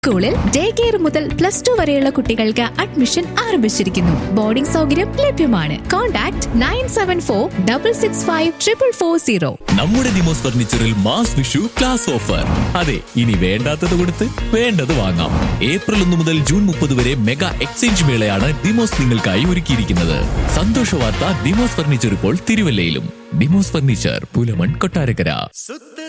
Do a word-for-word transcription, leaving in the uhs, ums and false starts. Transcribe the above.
സ്കൂളിൽ day care മുതൽ plus two വരെയുള്ള കുട്ടികൾക്ക് അഡ്മിഷൻ ആരംഭിച്ചിരിക്കുന്നു. ബോർഡിംഗ് സൗകര്യം ലഭ്യമാണ്. Contact nine seven four double six five triple four zero. നമ്മുടെ Demos ഫർണിച്ചറിൽ mass Vishu class offer. അതെ, ഇനി വേണ്ടാത്തത് കൊടുത്ത് വേണ്ടത് വാങ്ങാം. ഏപ്രിൽ ഒന്ന് മുതൽ ജൂൺ മുപ്പത് വരെ മെഗാ എക്സ്ചേഞ്ച് മേളയാണ് ദിമോസ് നിങ്ങൾക്കായി ഒരുക്കിയിരിക്കുന്നത്. സന്തോഷ വാർത്ത, ദിമോസ് ഫർണിച്ചർ ഇപ്പോൾ തിരുവല്ലയിലും. ദിമോസ് ഫർണിച്ചർ, പുലമൺ, കൊട്ടാരക്കര.